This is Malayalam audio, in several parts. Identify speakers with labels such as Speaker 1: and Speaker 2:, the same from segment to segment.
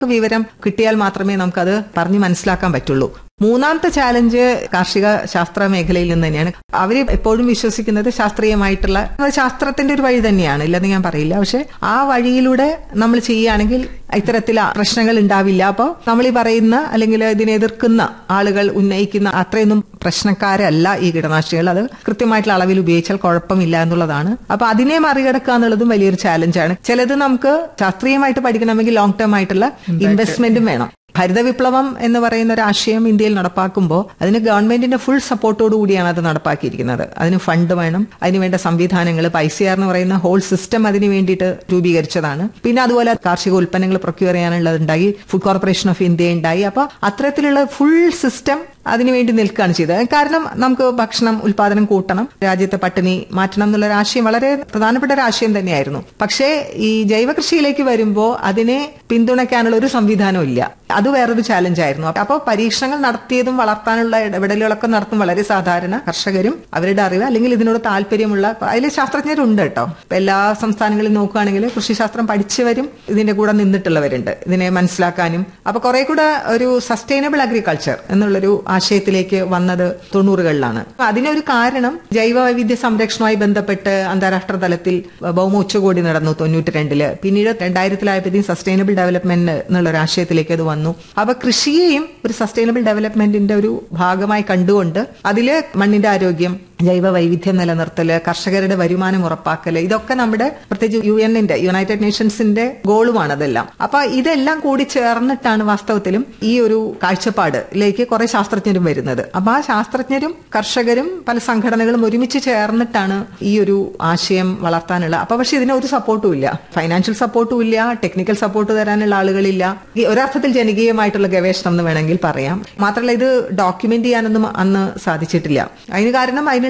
Speaker 1: വിവരം കിട്ടിയാൽ മാത്രമേ നമുക്കത് പറഞ്ഞ് മനസ്സിലാക്കാൻ പറ്റുള്ളൂ. മൂന്നാമത്തെ ചാലഞ്ച് കാർഷിക ശാസ്ത്ര മേഖലയിൽ നിന്ന് തന്നെയാണ്. അവർ എപ്പോഴും വിശ്വസിക്കുന്നത് ശാസ്ത്രീയമായിട്ടുള്ള ശാസ്ത്രത്തിന്റെ ഒരു വഴി തന്നെയാണ്, ഇല്ലെന്ന് ഞാൻ പറയില്ല. പക്ഷെ ആ വഴിയിലൂടെ നമ്മൾ ചെയ്യുകയാണെങ്കിൽ ഇത്തരത്തിൽ പ്രശ്നങ്ങൾ ഉണ്ടാവില്ല. അപ്പോൾ നമ്മൾ ഈ പറയുന്ന അല്ലെങ്കിൽ ഇതിനെ എതിർക്കുന്ന ആളുകൾ ഉന്നയിക്കുന്ന അത്രയൊന്നും പ്രശ്നക്കാരല്ല ഈ കീടനാശിനികൾ. അത് കൃത്യമായിട്ടുള്ള അളവിൽ ഉപയോഗിച്ചാൽ കുഴപ്പമില്ല എന്നുള്ളതാണ്. അപ്പൊ അതിനെ മറികടക്കുക എന്നുള്ളതും വലിയൊരു ചാലഞ്ചാണ്. ചിലത് നമുക്ക് ശാസ്ത്രീയമായിട്ട് പഠിക്കണമെങ്കിൽ ലോങ് ടേം ആയിട്ടുള്ള ഇൻവെസ്റ്റ്മെന്റും വേണം. ഹരിത വിപ്ലവം എന്ന് പറയുന്ന ഒരു ആശയം ഇന്ത്യയിൽ നടപ്പാക്കുമ്പോൾ അതിന് ഗവൺമെന്റിന്റെ ഫുൾ സപ്പോർട്ടോടു കൂടിയാണ് അത് നടപ്പാക്കിയിരിക്കുന്നത്. അതിന് ഫണ്ട് വേണം, അതിനുവേണ്ട സംവിധാനങ്ങൾ, ICAR എന്ന് പറയുന്ന ഹോൾ സിസ്റ്റം അതിന് വേണ്ടിയിട്ട് രൂപീകരിച്ചതാണ്. പിന്നെ അതുപോലെ കാർഷിക ഉൽപ്പന്നങ്ങൾ procure ചെയ്യാനുള്ളതുണ്ടായി, food corporation of India ഉണ്ടായി. അപ്പൊ അത്തരത്തിലുള്ള ഫുൾ സിസ്റ്റം അതിനുവേണ്ടി നിൽക്കുകയാണ് ചെയ്തത്. കാരണം നമുക്ക് ഭക്ഷണം ഉൽപാദനം കൂട്ടണം, രാജ്യത്തെ പട്ടിണി മാറ്റണം എന്നുള്ളൊരു ആശയം വളരെ പ്രധാനപ്പെട്ട ഒരു ആശയം തന്നെയായിരുന്നു. പക്ഷേ ഈ ജൈവ കൃഷിയിലേക്ക് വരുമ്പോൾ അതിനെ പിന്തുണയ്ക്കാനുള്ള ഒരു സംവിധാനവും ഇല്ല. അത് വേറൊരു ചാലഞ്ചായിരുന്നു. അപ്പോൾ പരീക്ഷണങ്ങൾ നടത്തിയതും വളർത്താനുള്ള ഇടപെടലുകളൊക്കെ നടത്തും വളരെ സാധാരണ കർഷകരും അവരുടെ അറിവ് അല്ലെങ്കിൽ ഇതിനോട് താല്പര്യമുള്ള അതിൽ ശാസ്ത്രജ്ഞരുണ്ട് കേട്ടോ. എല്ലാ സംസ്ഥാനങ്ങളിൽ നോക്കുകയാണെങ്കിൽ കൃഷിശാസ്ത്രം പഠിച്ചവരും ഇതിന്റെ കൂടെ നിന്നിട്ടുള്ളവരുണ്ട് ഇതിനെ മനസ്സിലാക്കാനും. അപ്പൊ കുറെ കൂടെ ഒരു സസ്റ്റൈനബിൾ അഗ്രികൾച്ചർ എന്നുള്ളൊരു ആശയത്തിലേക്ക് വന്നത് 90കളിലാണ്. അതിനൊരു കാരണം ജൈവ വൈവിധ്യ സംരക്ഷണവുമായി ബന്ധപ്പെട്ട് അന്താരാഷ്ട്ര തലത്തിൽ ഭൗമ ഉച്ചകോടി നടന്നു 92. പിന്നീട് 2000 സസ്റ്റൈനബിൾ ഡെവലപ്മെന്റ് എന്നുള്ള ഒരു ആശയത്തിലേക്ക് അത് വന്നു. അപ്പൊ കൃഷിയെയും ഒരു സസ്റ്റൈനബിൾ ഡെവലപ്മെന്റിന്റെ ഒരു ഭാഗമായി കണ്ടുകൊണ്ട് അതില് മണ്ണിന്റെ ആരോഗ്യം, ജൈവ വൈവിധ്യം നിലനിർത്തല്, കർഷകരുടെ വരുമാനം ഉറപ്പാക്കല്, ഇതൊക്കെ നമ്മുടെ പ്രത്യേകിച്ച് UN-ന്റെ യുണൈറ്റഡ് നേഷൻസിന്റെ ഗോളുമാണ് അതെല്ലാം. അപ്പൊ ഇതെല്ലാം കൂടി ചേർന്നിട്ടാണ് വാസ്തവത്തിലും ഈ ഒരു കാഴ്ചപ്പാടിലേക്ക് കുറെ ശാസ്ത്രജ്ഞരും വരുന്നത്. അപ്പൊ ആ ശാസ്ത്രജ്ഞരും കർഷകരും പല സംഘടനകളും ഒരുമിച്ച് ചേർന്നിട്ടാണ് ഈ ഒരു ആശയം വളർത്താനുള്ള. അപ്പൊ പക്ഷെ ഇതിന് ഒരു സപ്പോർട്ടും ഇല്ല, ഫൈനാൻഷ്യൽ സപ്പോർട്ടും ഇല്ല, ടെക്നിക്കൽ സപ്പോർട്ട് തരാനുള്ള ആളുകളില്ല. ഒരർത്ഥത്തിൽ ജനകീയമായിട്ടുള്ള ഗവേഷണം എന്ന് വേണമെങ്കിൽ പറയാം. മാത്രമല്ല ഇത് ഡോക്യുമെന്റ് ചെയ്യാനൊന്നും അന്ന് സാധിച്ചിട്ടില്ല. അതിന് കാരണം അതിനുള്ള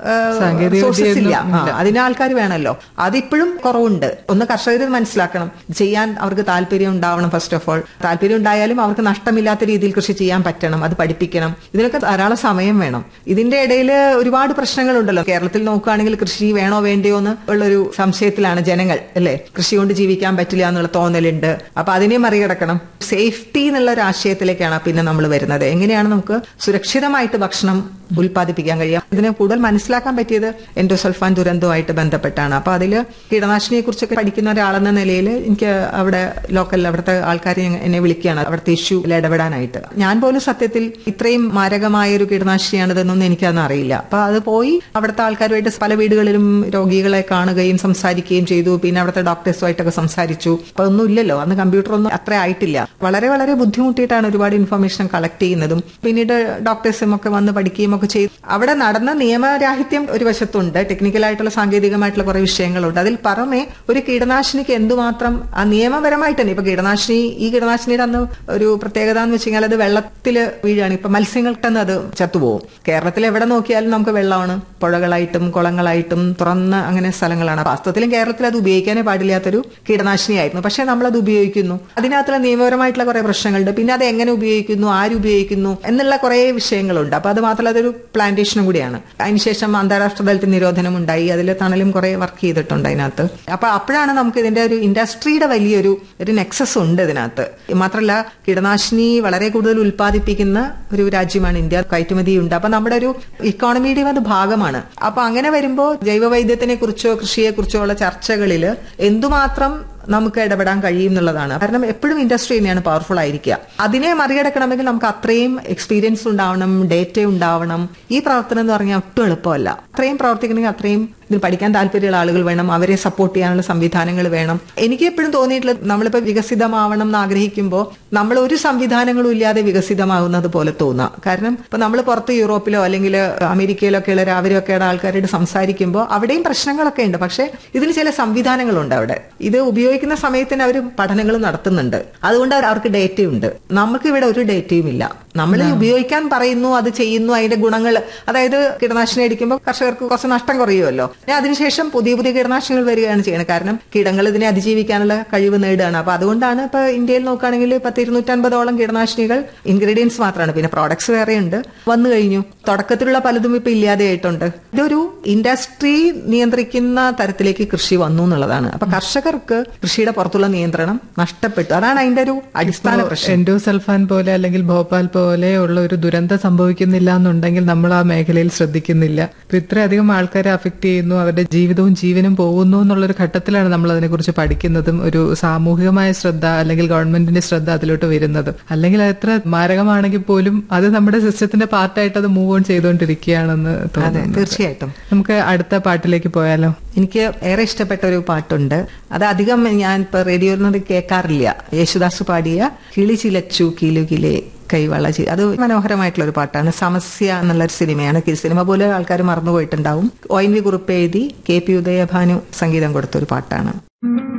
Speaker 1: സോഴ്സസ് ഇല്ല, അതിന് ആൾക്കാർ വേണമല്ലോ. അതിപ്പോഴും കുറവുണ്ട്. ഒന്ന് കർഷകർ മനസ്സിലാക്കണം, ചെയ്യാൻ അവർക്ക് താല്പര്യം ഉണ്ടാവണം. ഫസ്റ്റ് ഓഫ് ഓൾ താല്പര്യം ഉണ്ടായാലും അവർക്ക് നഷ്ടമില്ലാത്ത രീതിയിൽ കൃഷി ചെയ്യാൻ പറ്റണം, അത് പഠിപ്പിക്കണം. ഇതിനൊക്കെ ധാരാളം സമയം വേണം. ഇതിന്റെ ഇടയിൽ ഒരുപാട് പ്രശ്നങ്ങളുണ്ടല്ലോ. കേരളത്തിൽ നോക്കുകയാണെങ്കിൽ കൃഷി വേണോ വേണ്ടയോ എന്ന് ഉള്ളൊരു സംശയത്തിലാണ് ജനങ്ങൾ, അല്ലെ? കൃഷി കൊണ്ട് ജീവിക്കാൻ പറ്റില്ല എന്നുള്ള തോന്നലുണ്ട്. അപ്പൊ അതിനെ മറികടക്കണം. സേഫ്റ്റി എന്നുള്ള ഒരു ആശയത്തിലേക്കാണ് പിന്നെ നമ്മൾ വരുന്നത്. എങ്ങനെയാണ് നമുക്ക് സുരക്ഷിതമായിട്ട് ഭക്ഷണം ഉൽപ്പാദിപ്പിക്കാൻ കഴിയാം? ഇതിനെ കൂടുതൽ മനസ്സിലാക്കാൻ പറ്റിയത് എൻഡോസൾഫാൻ ദുരന്തവുമായിട്ട് ബന്ധപ്പെട്ടാണ്. അപ്പൊ അതിൽ കീടനാശിനിയെ കുറിച്ചൊക്കെ പഠിക്കുന്ന ഒരാളെന്ന നിലയിൽ എനിക്ക് അവിടെ ലോക്കൽ അവിടുത്തെ ആൾക്കാർ എന്നെ വിളിക്കുകയാണ് അവിടുത്തെ ഇഷ്യൂവിൽ ഇടപെടാനായിട്ട്. ഞാൻ പോലും സത്യത്തിൽ ഇത്രയും മാരകമായ ഒരു കീടനാശിനിയാണിതെന്നൊന്നും എനിക്കതൊന്നും അറിയില്ല. അപ്പൊ അത് പോയി അവിടുത്തെ ആൾക്കാരുമായിട്ട് പല വീടുകളിലും രോഗികളെ കാണുകയും സംസാരിക്കുകയും ചെയ്തു. പിന്നെ അവിടുത്തെ ഡോക്ടേഴ്സുമായിട്ടൊക്കെ സംസാരിച്ചു. അപ്പൊ ഒന്നും ഇല്ലല്ലോ, അന്ന് കമ്പ്യൂട്ടറൊന്നും അത്ര ആയിട്ടില്ല. വളരെ വളരെ ബുദ്ധിമുട്ടിയിട്ടാണ് ഒരുപാട് ഇൻഫർമേഷൻ കളക്ട് ചെയ്യുന്നതും. പിന്നീട് ഡോക്ടേഴ്സും ഒക്കെ വന്ന് പഠിക്കുകയും ഒക്കെ ചെയ്തു. അവിടെ നടന്ന നിയമരാഹിത്യം ഒരു വശത്തുണ്ട്, ടെക്നിക്കലായിട്ടുള്ള സാങ്കേതികമായിട്ടുള്ള കുറെ വിഷയങ്ങളുണ്ട്. അതിൽ പുറമെ ഒരു കീടനാശിനിക്ക് എന്തുമാത്രം ആ നിയമപരമായിട്ട് തന്നെ ഇപ്പൊ ഈ കീടനാശിനിയുടെ അന്ന് ഒരു പ്രത്യേകത എന്ന് വെച്ച് കഴിഞ്ഞാൽ അത് വെള്ളത്തിൽ വീഴാണ്. ഇപ്പൊ മത്സ്യങ്ങൾക്ക് തന്നെ അത് ചത്തുപോകും. കേരളത്തിൽ എവിടെ നോക്കിയാലും നമുക്ക് വെള്ളമാണ്, പുഴകളായിട്ടും കുളങ്ങളായിട്ടും തുറന്ന അങ്ങനെ സ്ഥലങ്ങളാണ്. വാസ്തവത്തിലും കേരളത്തിൽ അത് ഉപയോഗിക്കാനേ പാടില്ലാത്തൊരു കീടനാശിനിയായിരുന്നു. പക്ഷെ നമ്മളത് ഉപയോഗിക്കുന്നു. അതിനകത്തുള്ള നിയമപരമായിട്ടുള്ള കുറെ പ്രശ്നങ്ങളുണ്ട്. പിന്നെ അത് എങ്ങനെ ഉപയോഗിക്കുന്നു, ആരുപയോഗിക്കുന്നു എന്നുള്ള കുറെ വിഷയങ്ങളുണ്ട്. അപ്പൊ അത് മാത്രമല്ല അതൊരു പ്ലാന്റേഷനും കൂടിയാണ്. അതിനുശേഷം അന്താരാഷ്ട്ര തലത്തിൽ നിരോധനം ഉണ്ടായി. അതിൽ തണലും കുറെ വർക്ക് ചെയ്തിട്ടുണ്ട് അതിനകത്ത്. അപ്പൊ അപ്പോഴാണ് നമുക്ക് ഇതിന്റെ ഒരു ഇൻഡസ്ട്രിയുടെ വലിയൊരു നെക്സസ് ഉണ്ട് ഇതിനകത്ത്. മാത്രമല്ല കീടനാശിനി വളരെ കൂടുതൽ ഉൽപ്പാദിപ്പിക്കുന്ന ഒരു രാജ്യമാണ് ഇന്ത്യ, കയറ്റുമതിയുണ്ട്. അപ്പൊ നമ്മുടെ ഒരു ഇക്കോണമിയുടെ അത് ഭാഗമാണ്. അപ്പൊ അങ്ങനെ വരുമ്പോൾ ജൈവവൈദ്യത്തിനെ കുറിച്ചോ കൃഷിയെ കുറിച്ചോ ഉള്ള ചർച്ചകളിൽ എന്തുമാത്രം നമുക്ക് ഇടപെടാൻ കഴിയും എന്നുള്ളതാണ്. കാരണം എപ്പോഴും ഇൻഡസ്ട്രി തന്നെയാണ് പവർഫുൾ ആയിരിക്കുക. അതിനെ മറികടക്കണമെങ്കിൽ നമുക്ക് അത്രയും എക്സ്പീരിയൻസ് ഉണ്ടാവണം, ഡേറ്റ ഉണ്ടാവണം. ഈ പ്രവർത്തനം എന്ന് പറഞ്ഞാൽ ഒട്ടും എളുപ്പമല്ല. അത്രയും പ്രവർത്തിക്കണമെങ്കിൽ അത്രയും ഇതിൽ പഠിക്കാൻ താല്പര്യമുള്ള ആളുകൾ വേണം, അവരെ സപ്പോർട്ട് ചെയ്യാനുള്ള സംവിധാനങ്ങൾ വേണം. എനിക്ക് എപ്പോഴും തോന്നിയിട്ടുള്ളത് നമ്മളിപ്പോൾ വികസിതമാവണം എന്ന് ആഗ്രഹിക്കുമ്പോൾ നമ്മൾ ഒരു സംവിധാനങ്ങളും ഇല്ലാതെ വികസിതമാകുന്നത് പോലെ തോന്നാം. കാരണം ഇപ്പൊ നമ്മൾ പുറത്ത് യൂറോപ്പിലോ അല്ലെങ്കിൽ അമേരിക്കയിലോ ഒക്കെ ഉള്ള അവരൊക്കെയുള്ള ആൾക്കാരോട് സംസാരിക്കുമ്പോൾ അവിടെയും പ്രശ്നങ്ങളൊക്കെ ഉണ്ട്. പക്ഷെ ഇതിന് ചില സംവിധാനങ്ങളുണ്ട് അവിടെ. ഇത് ഉപയോഗിക്കുന്ന സമയത്തിന് അവർ പഠനങ്ങൾ നടത്തുന്നുണ്ട്. അതുകൊണ്ട് അവർക്ക് ഡേറ്റയുണ്ട്. നമുക്ക് ഇവിടെ ഒരു ഡേറ്റയും ഇല്ല. നമ്മൾ ഉപയോഗിക്കാൻ പറയുന്നു, അത് ചെയ്യുന്നു, അതിന്റെ ഗുണങ്ങൾ, അതായത് കീടനാശിനി അടിക്കുമ്പോൾ കർഷകർക്ക് കുറച്ച് നഷ്ടം കുറയുമല്ലോ. അതിനുശേഷം പുതിയ പുതിയ കീടനാശിനികൾ വരികയാണ് ചെയ്യുന്നത്. കാരണം കീടങ്ങൾ ഇതിനെ അതിജീവിക്കാനുള്ള കഴിവ് നേടുകയാണ്. അപ്പൊ അതുകൊണ്ടാണ് ഇപ്പൊ ഇന്ത്യയിൽ നോക്കുകയാണെങ്കിൽ 250-250ഓളം കീടനാശിനികൾ ഇൻഗ്രീഡിയൻസ് മാത്രമാണ്, പിന്നെ പ്രോഡക്ട്സ് വേറെയുണ്ട്, വന്നു കഴിഞ്ഞു. തുടക്കത്തിലുള്ള പലതും ഇപ്പൊ ഇല്ലാതെയായിട്ടുണ്ട്. ഇതൊരു ഇൻഡസ്ട്രി നിയന്ത്രിക്കുന്ന തരത്തിലേക്ക് കൃഷി വന്നു എന്നുള്ളതാണ്. അപ്പൊ കർഷകർക്ക് കൃഷിയുടെ പുറത്തുള്ള നിയന്ത്രണം നഷ്ടപ്പെട്ടു. അതാണ് അതിന്റെ ഒരു അടിസ്ഥാന പ്രശ്നം.
Speaker 2: എൻഡോസൾഫാൻ പോലെ അല്ലെങ്കിൽ ഭോപ്പാൽ പോലെ ഉള്ള ഒരു ദുരന്തം സംഭവിക്കുന്നില്ല എന്നുണ്ടെങ്കിൽ നമ്മൾ ആ മേഖലയിൽ ശ്രദ്ധിക്കുന്നില്ല. ഇപ്പൊ ഇത്രയധികം ആൾക്കാരെ അഫക്ട് ചെയ്യുന്നു, അവരുടെ ജീവിതവും ജീവനും പോകുന്നു എന്നുള്ളൊരു ഘട്ടത്തിലാണ് നമ്മൾ അതിനെക്കുറിച്ച് പഠിക്കുന്നതും ഒരു സാമൂഹികമായ ശ്രദ്ധ അല്ലെങ്കിൽ ഗവൺമെന്റിന്റെ ശ്രദ്ധ അതിലോട്ട് വരുന്നതും. അല്ലെങ്കിൽ എത്ര മാരകമാണെങ്കിൽ പോലും അത് നമ്മുടെ സിസ്റ്റത്തിന്റെ പാർട്ടായിട്ട് അത് മൂവ് ഓൺ ചെയ്തുകൊണ്ടിരിക്കുകയാണെന്ന് തോന്നുന്നു.
Speaker 1: തീർച്ചയായിട്ടും.
Speaker 2: നമുക്ക് അടുത്ത പാട്ടിലേക്ക് പോയാലോ?
Speaker 1: എനിക്ക് ഏറെ ഇഷ്ടപ്പെട്ട ഒരു പാട്ടുണ്ട്. അത് അധികം ഞാൻ ഇപ്പൊ റേഡിയോയിൽ നിന്ന് കേൾക്കാറില്ല. യേശുദാസ് പാടിയ കിളി ചിലച്ചു കിലുകിലെ കൈവള, അത് മനോഹരമായിട്ടുള്ള ഒരു പാട്ടാണ്. സമസ്യ എന്നുള്ളൊരു സിനിമയാണ്. സിനിമ പോലെ ആൾക്കാർ മറന്നുപോയിട്ടുണ്ടാവും. ONV കുറുപ്പ് എഴുതി KP ഉദയഭാനു സംഗീതം കൊടുത്തൊരു പാട്ടാണ്.